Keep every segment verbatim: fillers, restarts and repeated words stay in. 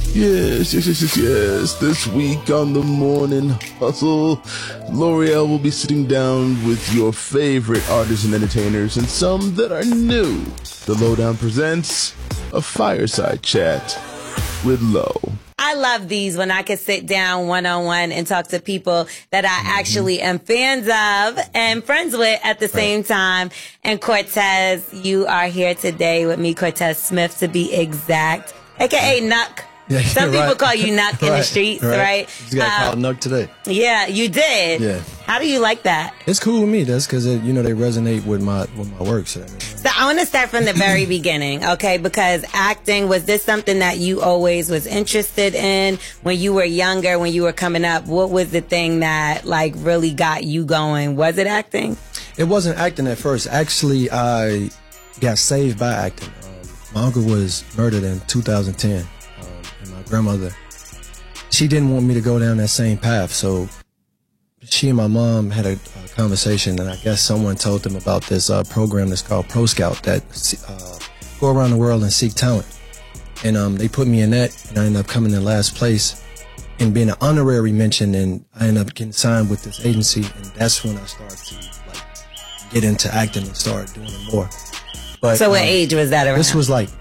Yes, yes, yes, yes, yes. This week on the Morning Hustle, L'Oreal will be sitting down with your favorite artists and entertainers and some that are new. The Lowdown presents a fireside chat with Lo. I love these when I can sit down one-on-one and talk to people that I mm-hmm. actually am fans of and friends with at the right. same time. And Cortez, you are here today with me, Cortez Smith to be exact, a k a. Nuck. Yeah, Some people right. call you Nuck in right, the streets, right? right? You got um, called Nuck today. Yeah, you did. Yeah. How do you like that? It's cool with me. That's because you know they resonate with my with my work. So, I mean. so I want to start from the very beginning, okay? Because acting, was this something that you always was interested in when you were younger, when you were coming up? What was the thing that like really got you going? Was it acting? It wasn't acting at first. Actually, I got saved by acting. Um, my uncle was murdered in two thousand ten. Grandmother, she didn't want me to go down that same path, so she and my mom had a, a conversation, and I guess someone told them about this uh, program that's called Pro Scout that uh, go around the world and seek talent, and um, they put me in that, and I ended up coming in last place and being an honorary mention, and I ended up getting signed with this agency, and that's when I started to like get into acting and start doing it more. But so, what um, age was that around? This was like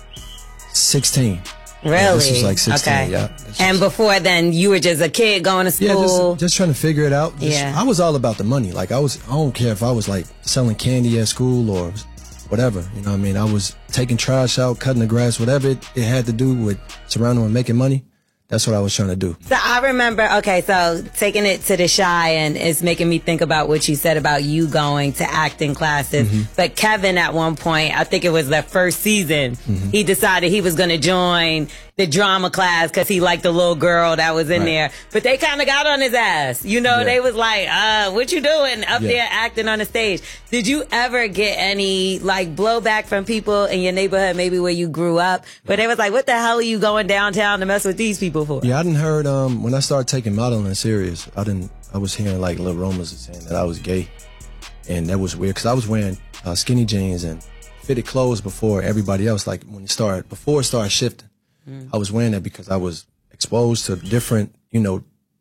sixteen. Really? Yeah, this was like sixteen, okay. yeah. And before then, you were just a kid going to school? Yeah, just, just trying to figure it out. Just, yeah. I was all about the money. Like, I was, I don't care if I was, like, selling candy at school or whatever. You know what I mean? I was taking trash out, cutting the grass, whatever it, it had to do with surrounding with making money. That's what I was trying to do. So I remember, okay, so taking it to the Shy, and it's making me think about what you said about you going to acting classes. Mm-hmm. But Kevin, at one point, I think it was the first season, mm-hmm. he decided he was going to join the drama class because he liked the little girl that was in right. there. But they kind of got on his ass. You know, yeah. they was like, uh, what you doing up yeah. there acting on the stage? Did you ever get any, like, blowback from people in your neighborhood, maybe where you grew up, where they was like, what the hell are you going downtown to mess with these people for? Yeah, I didn't heard, um, when I started taking modeling serious, I didn't, I was hearing, like, little rumors saying that I was gay. And that was weird because I was wearing uh, skinny jeans and fitted clothes before everybody else. Like, when it started, before it started shifting. Mm. I was wearing that because I was exposed to different, you know,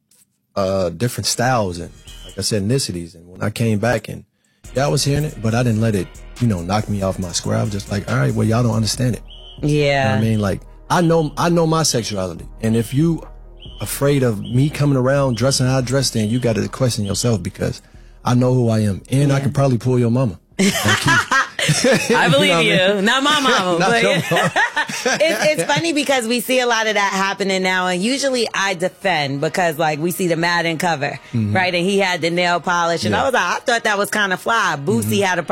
uh, different styles and, like I said, ethnicities. And when I came back and, yeah, I was hearing it, but I didn't let it, you know, knock me off my square. I was just like, all right, well, y'all don't understand it. Yeah. You know what I mean? Like, I know, I know my sexuality. And if you afraid of me coming around dressing how I dress, then you got to question yourself because I know who I am. And yeah. I can probably pull your mama. I believe you, know you. I mean? Not my mama. Not but your mama. it's, it's funny because we see a lot of that happening now, and usually I defend because, like, we see the Madden cover, mm-hmm. right? And he had the nail polish, and yeah. I was like, I thought that was kind of fly. Boosie mm-hmm. had a